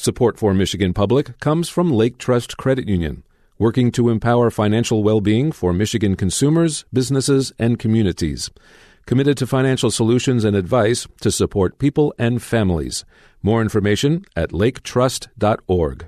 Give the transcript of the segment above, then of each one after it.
Support for Michigan Public comes from Lake Trust Credit Union, working to empower financial well-being for Michigan consumers, businesses, and communities. Committed to financial solutions and advice to support people and families. More information at laketrust.org.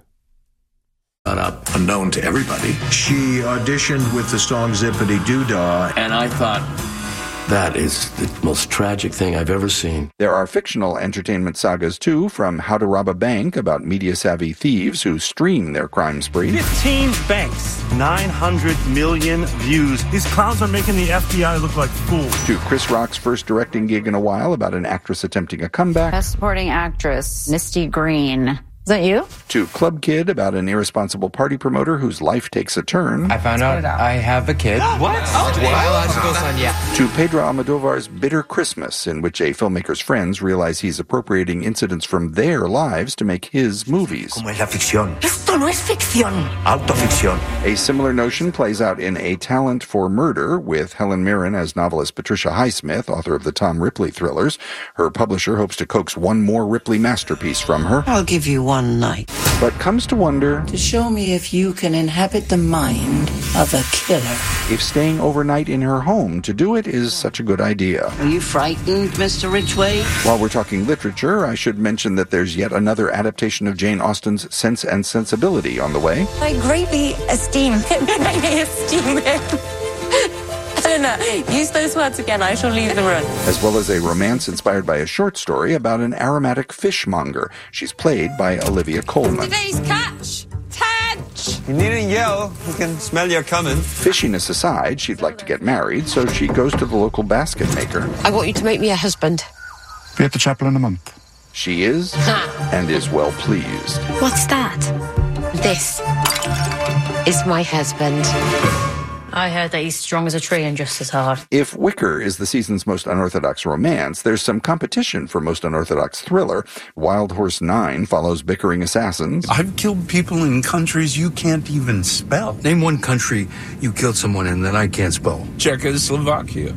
Unknown to everybody. She auditioned with the song Zippity Doodah. And I thought, that is the most tragic thing I've ever seen. There are fictional entertainment sagas, too, from How to Rob a Bank about media-savvy thieves who stream their crime spree. 15 banks, 900 million views. These clowns are making the FBI look like fools. To Chris Rock's first directing gig in a while about an actress attempting a comeback. Best supporting actress, Misty Green. Is that you? To Club Kid about an irresponsible party promoter whose life takes a turn. I found out I have a kid. What? Oh, biological son, yeah. To Pedro Almodovar's Bitter Christmas, in which a filmmaker's friends realize he's appropriating incidents from their lives to make his movies. Como es la ficción? Esto no es ficción. Autoficción. A similar notion plays out in A Talent for Murder, with Helen Mirren as novelist Patricia Highsmith, author of the Tom Ripley thrillers. Her publisher hopes to coax one more Ripley masterpiece from her. I'll give you one night. But comes to wonder To show me if you can inhabit the mind of a killer. if staying overnight in her home to do it is such a good idea. Are you frightened, Mr. Ridgway? While we're talking literature, I should mention that there's yet another adaptation of Jane Austen's Sense and Sensibility on the way. I greatly esteem him. I esteem him. I don't know. Use those words again. I shall leave the room. As well as a romance inspired by a short story about an aromatic fishmonger. She's played by Olivia Colman. Today's catch. Touch. You needn't yell. He can smell you coming. Fishiness aside, she'd like to get married, so she goes to the local basket maker. I want you to make me a husband. Be at the chapel in a month. She is, and is well pleased. What's that? This is my husband. I heard that he's strong as a tree and just as hard. If Wicker is the season's most unorthodox romance, there's some competition for most unorthodox thriller. Wild Horse 9 follows bickering assassins. I've killed people in countries you can't even spell. Name one country you killed someone in that I can't spell. Czechoslovakia.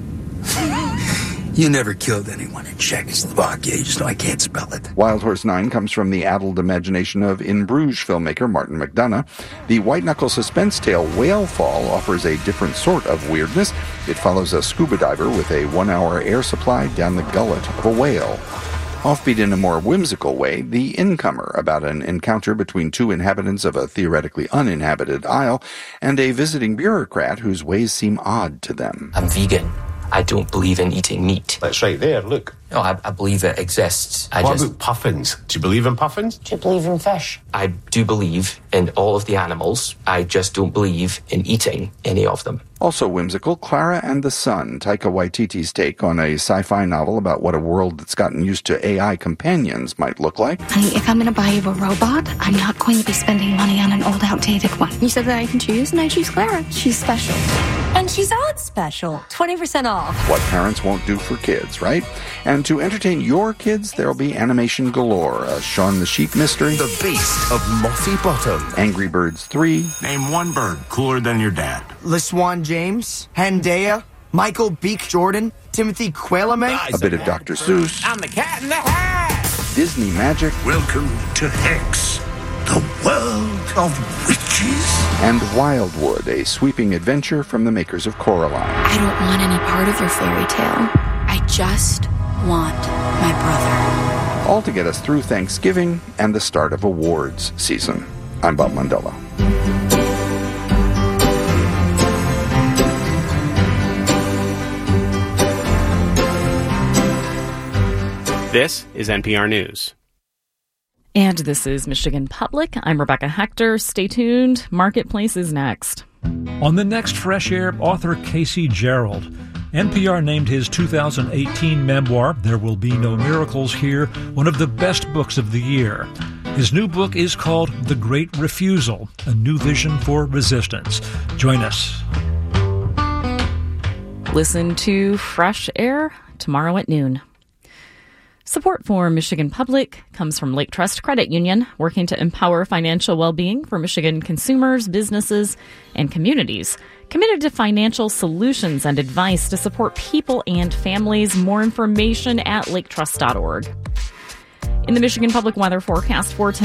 You never killed anyone in Czechoslovakia. You just know I can't spell it. Wild Horse 9 comes from the addled imagination of In Bruges filmmaker Martin McDonagh. The white-knuckle suspense tale Whalefall offers a different sort of weirdness. It follows a scuba diver with a 1-hour air supply down the gullet of a whale. Offbeat in a more whimsical way, The Incomer, about an encounter between two inhabitants of a theoretically uninhabited isle and a visiting bureaucrat whose ways seem odd to them. I'm vegan. I don't believe in eating meat. That's right there, look. No, I believe it exists. What about puffins? Do you believe in puffins? Do you believe in fish? I do believe in all of the animals. I just don't believe in eating any of them. Also whimsical, Clara and the Sun, Taika Waititi's take on a sci-fi novel about what a world that's gotten used to AI companions might look like. Honey, if I'm going to buy you a robot, I'm not going to be spending money on an old, outdated one. You said that I can choose, and I choose Clara. She's special. And she's out special. 20% off. What parents won't do for kids, right? And to entertain your kids, there'll be animation galore. A Shaun the Sheep mystery. The Beast of Mossy Bottom. Angry Birds 3. Name one bird cooler than your dad. LaSwan James, Hendaya, Michael Beek Jordan, Timothy Qualamay. A bit of Dr. Seuss. I'm the cat in the hat. Disney magic. Welcome to Hex, the world of witches. And Wildwood, a sweeping adventure from the makers of Coraline. I don't want any part of your fairy tale. I just want my brother. All to get us through Thanksgiving and the start of awards season. I'm Bob Mondello. This is NPR News. And this is Michigan Public. I'm Rebecca Hector. Stay tuned. Marketplace is next. On the next Fresh Air, author Casey Gerald. NPR named his 2018 memoir, There Will Be No Miracles Here, one of the best books of the year. His new book is called The Great Refusal, a new vision for resistance. Join us. Listen to Fresh Air tomorrow at noon. Support for Michigan Public comes from Lake Trust Credit Union, working to empower financial well-being for Michigan consumers, businesses, and communities. Committed to financial solutions and advice to support people and families. More information at laketrust.org. In the Michigan Public weather forecast for